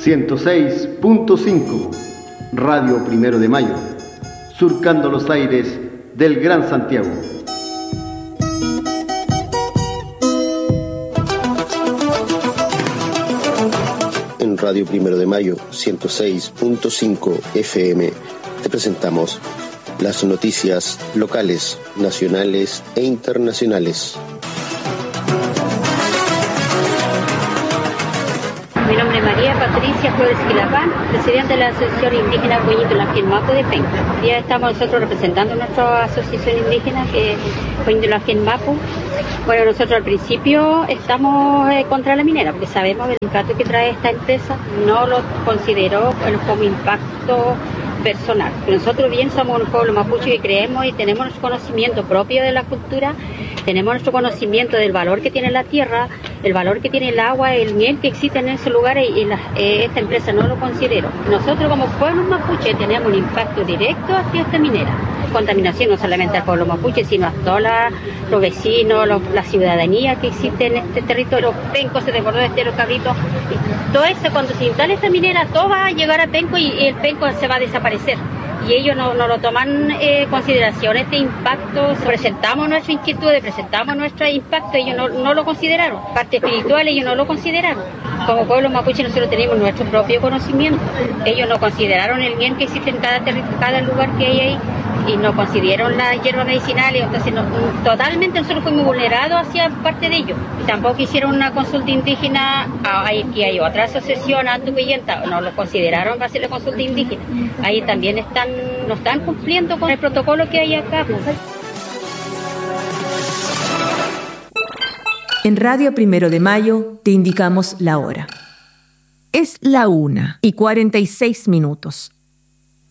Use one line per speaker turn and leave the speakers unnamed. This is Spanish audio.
106.5, Radio Primero de Mayo, surcando los aires del Gran Santiago.
En Radio Primero de Mayo, 106.5 FM, te presentamos las noticias locales, nacionales e internacionales.
Mi nombre es María Patricia Flores Quilapán, presidente de la Asociación Indígena Coñintulaquén Mapu de Penco. Ya estamos nosotros representando nuestra asociación indígena, que es Coñintulaquén Mapu. Bueno, nosotros al principio estamos contra la minera, porque sabemos el impacto que trae esta empresa, no lo consideró como impacto personal. Nosotros bien somos un pueblo mapuche que creemos y tenemos nuestro conocimiento propio de la cultura, tenemos nuestro conocimiento del valor que tiene la tierra, el valor que tiene el agua, el miel que existe en esos lugares, y esta empresa no lo consideró. Nosotros como pueblo mapuche tenemos un impacto directo hacia esta minera. Contaminación no solamente al pueblo mapuche, sino a todos los vecinos, la ciudadanía que existe en este territorio. Penco se desbordó de los cabritos. Todo eso, cuando se instale esta minera, todo va a llegar a Penco y el Penco se va a desaparecer. Y ellos no lo toman en consideración este impacto. Presentamos nuestra inquietud, presentamos nuestro impacto, ellos no lo consideraron. Parte espiritual, ellos no lo consideraron. Como pueblo mapuche nosotros tenemos nuestro propio conocimiento. Ellos no consideraron el bien que existe en cada lugar que hay ahí, y no consideraron las hierbas medicinales. Entonces totalmente nosotros fuimos vulnerados hacia parte de ellos. Y tampoco hicieron una consulta indígena. Aquí hay otra asociación, Antupillenta, no lo consideraron para hacer la consulta indígena. Ahí también no están cumpliendo con el protocolo que hay acá.
En Radio Primero de Mayo te indicamos la hora. Es la 1:46.